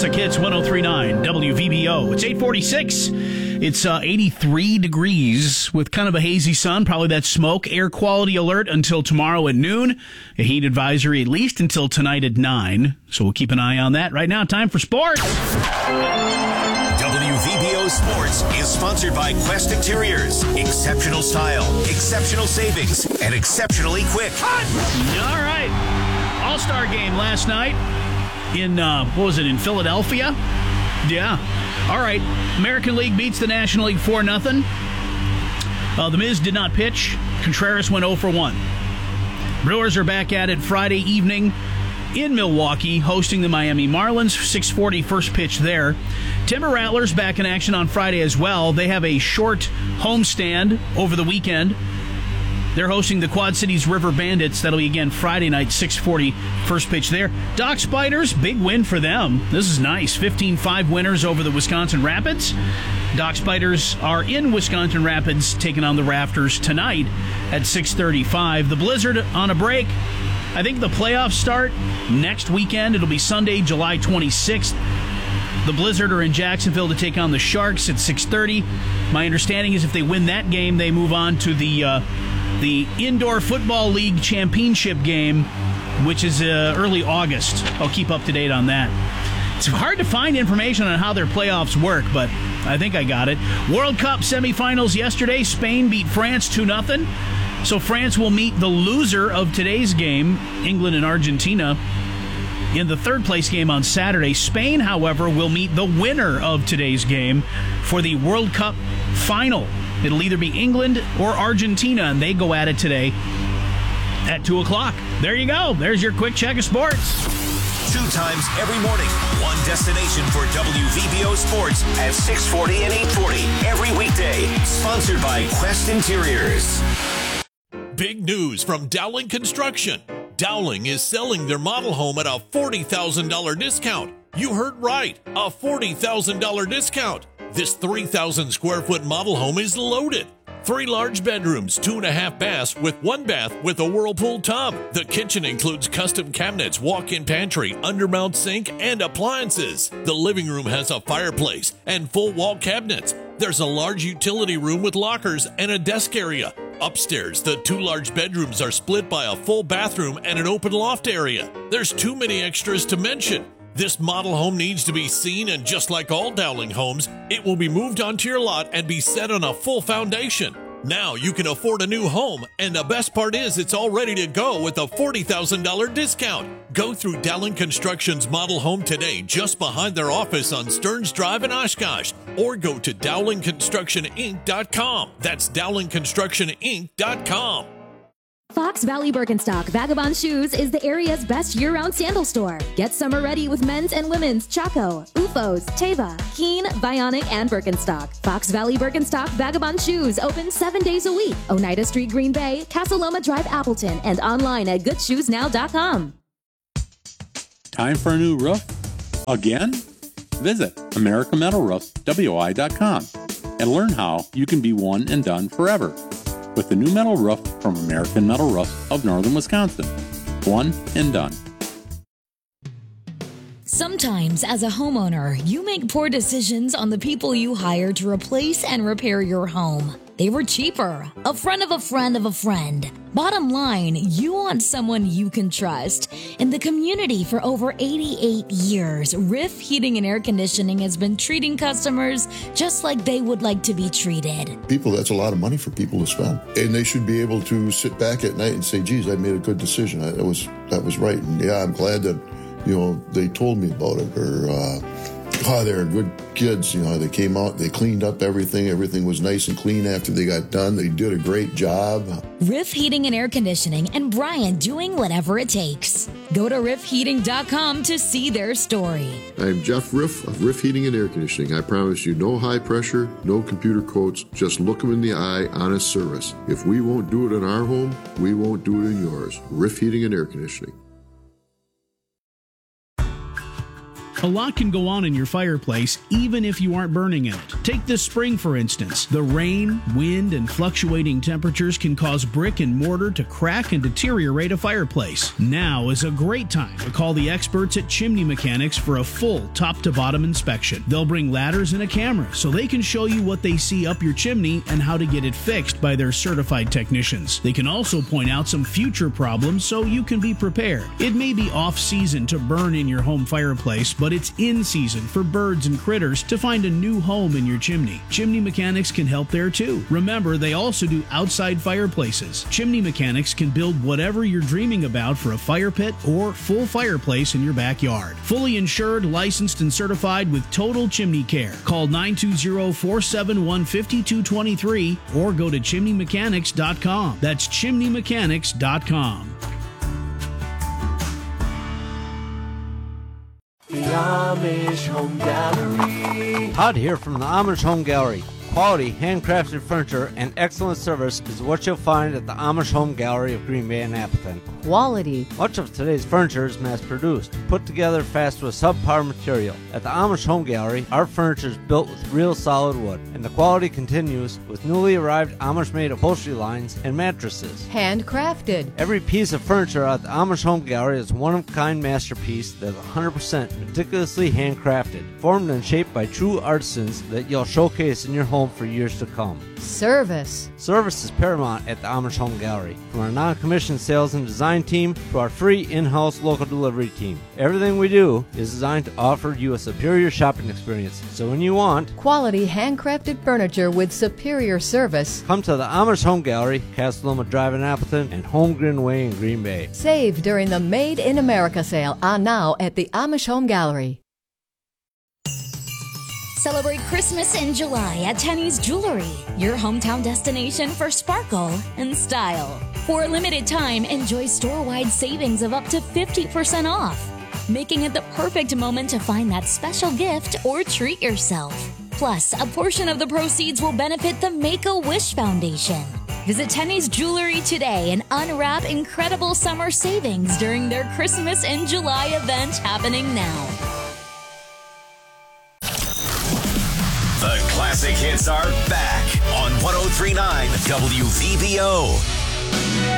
Classic Hits 103.9 WVBO. It's 8:46. It's 83 degrees with kind of a hazy sun, probably that smoke. Air quality alert until tomorrow at noon. A heat advisory at least until tonight at 9. So we'll keep an eye on that. Right now, time for sports. WVBO Sports is sponsored by Quest Interiors. Exceptional style, exceptional savings, and exceptionally quick. All right. All-Star game last night in, in Philadelphia? Yeah. All right. American League beats the National League 4-0. The Miz did not pitch. Contreras went 0 for 1. Brewers are back at it Friday evening in Milwaukee, hosting the Miami Marlins. 6:40 first pitch there. Timber Rattlers back in action on Friday as well. They have a short homestand over the weekend. They're hosting the Quad Cities River Bandits. That'll be again Friday night, 6:40 first pitch there. Dock Spiders, big win for them. This is nice. 15-5 winners over the Wisconsin Rapids. Dock Spiders are in Wisconsin Rapids taking on the Rafters tonight at 6:35. The Blizzard on a break. I think the playoffs start next weekend. It'll be Sunday, July 26th. The Blizzard are in Jacksonville to take on the Sharks at 6:30. My understanding is if they win that game, they move on to the Indoor Football League Championship game, which is early August. I'll keep up to date on that. It's hard to find information on how their playoffs work, but I think I got it. World Cup semifinals yesterday. Spain beat France 2-0. So France will meet the loser of today's game, England and Argentina, in the third-place game on Saturday. Spain, however, will meet the winner of today's game for the World Cup final. It'll either be England or Argentina, and they go at it today at 2 o'clock. There you go. There's your quick check of sports. 2 times every morning. One destination for WVBO Sports at 6:40 and 8:40 every weekday. Sponsored by Quest Interiors. Big news from Dowling Construction. Dowling is selling their model home at a $40,000 discount. You heard right, a $40,000 discount. This 3,000 square foot model home is loaded. 3 large bedrooms, 2.5 baths with 1 bath with a Whirlpool tub. The kitchen includes custom cabinets, walk-in pantry, undermount sink, and appliances. The living room has a fireplace and full wall cabinets. There's a large utility room with lockers and a desk area. Upstairs, the 2 large bedrooms are split by a full bathroom and an open loft area. There's too many extras to mention. This model home needs to be seen, and just like all Dowling homes, it will be moved onto your lot and be set on a full foundation. Now you can afford a new home, and the best part is it's all ready to go with a $40,000 discount. Go through Dowling Construction's model home today just behind their office on Stearns Drive in Oshkosh, or go to DowlingConstructionInc.com. That's DowlingConstructionInc.com. Fox Valley Birkenstock Vagabond Shoes is the area's best year-round sandal store. Get summer ready with men's and women's Chaco, Ufos, Teva, Keen, Bionic, and Birkenstock. Fox Valley Birkenstock Vagabond Shoes open 7 days a week. Oneida Street, Green Bay, Casa Loma Drive, Appleton, and online at goodshoesnow.com. Time for a new roof? Again? Visit AmericanMetalRoofWI.com and learn how you can be one and done forever with the new metal roof from American Metal Roofs of Northern Wisconsin. One and done. Sometimes, as a homeowner, you make poor decisions on the people you hire to replace and repair your home. They were cheaper, a friend of a friend of a friend. Bottom line, you want someone you can trust. In the community for over 88 years, Riff Heating and Air Conditioning has been treating customers just like they would like to be treated. People, that's a lot of money for people to spend. And they should be able to sit back at night and say, geez, I made a good decision. That was right. And yeah, I'm glad that, they told me about it. Or, they're good kids. They came out, they cleaned up everything. Everything was nice and clean after they got done. They did a great job. Riff Heating and Air Conditioning and Brian doing whatever it takes. Go to riffheating.com to see their story. I'm Jeff Riff of Riff Heating and Air Conditioning. I promise you no high pressure, no computer quotes, just look them in the eye, honest service. If we won't do it in our home, we won't do it in yours. Riff Heating and Air Conditioning. A lot can go on in your fireplace even if you aren't burning in it. Take this spring for instance. The rain, wind, and fluctuating temperatures can cause brick and mortar to crack and deteriorate a fireplace. Now is a great time to call the experts at Chimney Mechanics for a full top-to-bottom inspection. They'll bring ladders and a camera so they can show you what they see up your chimney and how to get it fixed by their certified technicians. They can also point out some future problems so you can be prepared. It may be off-season to burn in your home fireplace, but it's in season for birds and critters to find a new home in your chimney. Chimney Mechanics can help there too. Remember, they also do outside fireplaces. Chimney Mechanics can build whatever you're dreaming about for a fire pit or full fireplace in your backyard. Fully insured, licensed, and certified with total chimney care. Call 920-471-5223 or go to chimneymechanics.com. That's chimneymechanics.com. The Amish Home Gallery. Todd here from the Amish Home Gallery. Quality, handcrafted furniture and excellent service is what you'll find at the Amish Home Gallery of Green Bay and Appleton. Quality. Much of today's furniture is mass-produced, put together fast with subpar material. At the Amish Home Gallery, our furniture is built with real solid wood, and the quality continues with newly arrived Amish-made upholstery lines and mattresses. Handcrafted. Every piece of furniture at the Amish Home Gallery is a one-of-a-kind masterpiece that is 100% meticulously handcrafted, formed and shaped by true artisans that you'll showcase in your home for years to come. Service. Service is paramount at the Amish Home Gallery. From our non-commissioned sales and design team to our free in-house local delivery team. Everything we do is designed to offer you a superior shopping experience. So when you want quality handcrafted furniture with superior service, come to the Amish Home Gallery, Castleloma Drive in Appleton, and Holmgren Way in Green Bay. Save during the Made in America sale on now at the Amish Home Gallery. Celebrate Christmas in July at Tenny's Jewelry, your hometown destination for sparkle and style. For a limited time, enjoy store-wide savings of up to 50% off, making it the perfect moment to find that special gift or treat yourself. Plus, a portion of the proceeds will benefit the Make-A-Wish Foundation. Visit Tenny's Jewelry today and unwrap incredible summer savings during their Christmas in July event happening now. The classic hits are back on 103.9 WVBO.